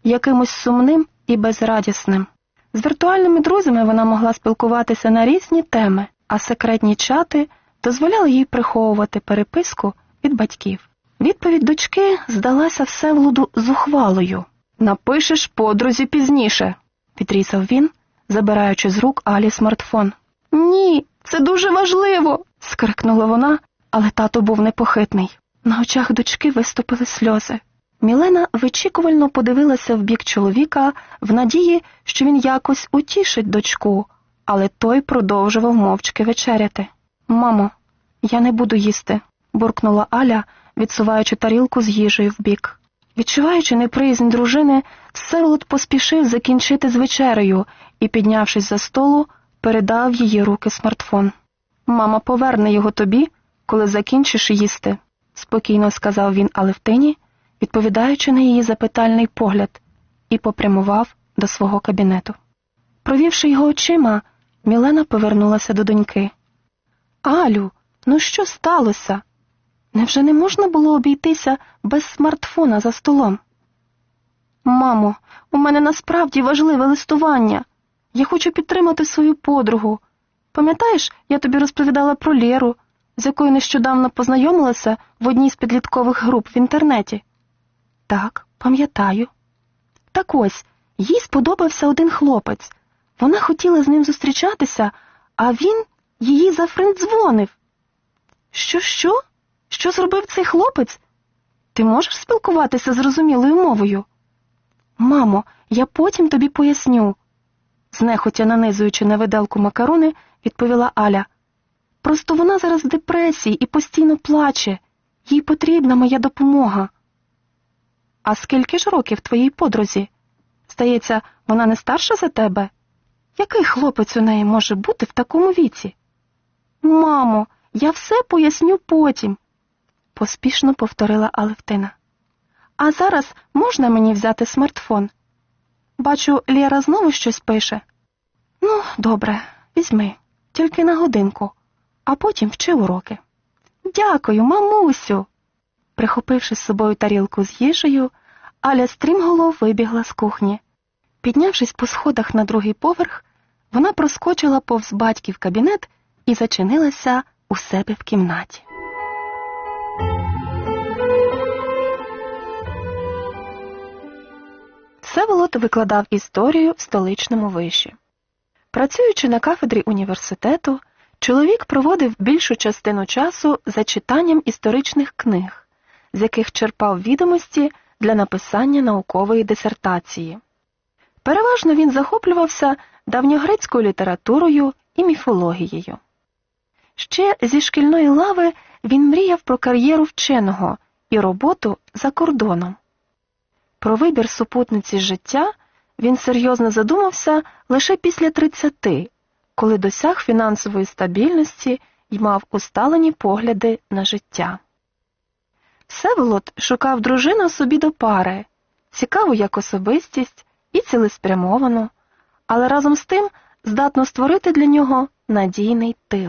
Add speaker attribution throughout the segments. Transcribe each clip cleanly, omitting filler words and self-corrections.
Speaker 1: якимось сумним і безрадісним. З віртуальними друзями вона могла спілкуватися на різні теми, а секретні чати дозволяли їй приховувати переписку від батьків. Відповідь дочки здалася Всеволоду зухвалою. «Напишеш подрузі пізніше», – відрізав він, забираючи з рук Алі смартфон. «Ні, це дуже важливо», – скрикнула вона, але тато був непохитний. На очах дочки виступили сльози. Мілена вичікувально подивилася в бік чоловіка в надії, що він якось утішить дочку, але той продовжував мовчки вечеряти. «Мамо, я не буду їсти», – буркнула Аля, відсуваючи тарілку з їжею вбік. Відчуваючи неприязнь дружини, Всеволод поспішив закінчити з вечерею і, піднявшись за столу, передав її руки смартфон. «Мама поверне його тобі, коли закінчиш їсти», – спокійно сказав він Алевтині, відповідаючи на її запитальний погляд, і попрямував до свого кабінету. Провівши його очима, Мілена повернулася до доньки. «Алю, ну що сталося? Невже не можна було обійтися без смартфона за столом?» «Мамо, у мене насправді важливе листування. Я хочу підтримати свою подругу. Пам'ятаєш, я тобі розповідала про Лєру, з якою нещодавно познайомилася в одній з підліткових груп в інтернеті?» «Так, пам'ятаю». «Так ось, їй сподобався один хлопець. Вона хотіла з ним зустрічатися, а він її зафрендзвонив». «Що? Що зробив цей хлопець? Ти можеш спілкуватися зрозумілою мовою?» «Мамо, я потім тобі поясню», – знехотя нанизуючи на виделку макарони, відповіла Аля. «Просто вона зараз в депресії і постійно плаче. Їй потрібна моя допомога». «А скільки ж років твоїй подрузі? Здається, вона не старша за тебе? Який хлопець у неї може бути в такому віці?» «Мамо, я все поясню потім», – поспішно повторила Алевтина. «А зараз можна мені взяти смартфон? Бачу, Лєра знову щось пише». «Ну, добре, візьми, тільки на годинку, а потім вчи уроки». «Дякую, мамусю». Прихопивши з собою тарілку з їжею, Аля стрімголов вибігла з кухні. Піднявшись по сходах на другий поверх, вона проскочила повз батьків кабінет і зачинилася у себе в кімнаті. Всеволод викладав історію в столичному виші. Працюючи на кафедрі університету, чоловік проводив більшу частину часу за читанням історичних книг, з яких черпав відомості для написання наукової дисертації. Переважно він захоплювався давньогрецькою літературою і міфологією. Ще зі шкільної лави він мріяв про кар'єру вченого і роботу за кордоном. Про вибір супутниці життя він серйозно задумався лише після 30, коли досяг фінансової стабільності й мав усталені погляди на життя. Всеволод шукав дружину собі до пари, цікаву як особистість і цілеспрямовану, але разом з тим здатну створити для нього надійний тил.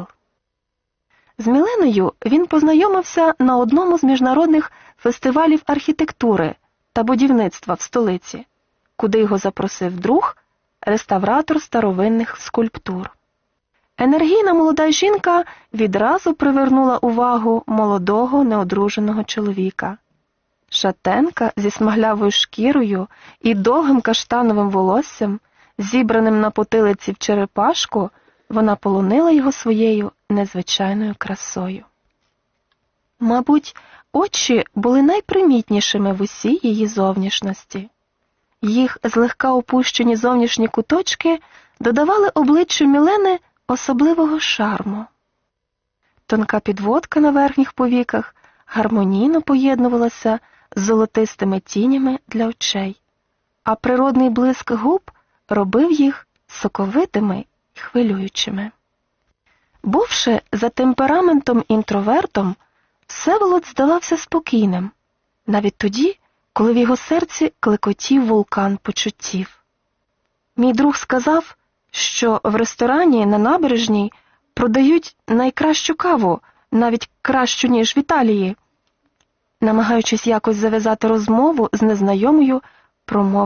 Speaker 1: З Міленою він познайомився на одному з міжнародних фестивалів архітектури та будівництва в столиці, куди його запросив друг, реставратор старовинних скульптур. Енергійна молода жінка відразу привернула увагу молодого неодруженого чоловіка. Шатенка зі смаглявою шкірою і довгим каштановим волоссям, зібраним на потилиці в черепашку, вона полонила його своєю незвичайною красою. Мабуть, очі були найпримітнішими в усій її зовнішності. Їх злегка опущені зовнішні куточки додавали обличчю Мілени особливого шарму. Тонка підводка на верхніх повіках гармонійно поєднувалася з золотистими тінями для очей, а природний блиск губ робив їх соковитими і хвилюючими. Бувши за темпераментом інтровертом, Всеволод здавався спокійним, навіть тоді, коли в його серці клекотів вулкан почуттів. Мій друг сказав, що в ресторані на набережній продають найкращу каву, навіть кращу, ніж в Італії. Намагаючись якось зав'язати розмову з незнайомою, промовив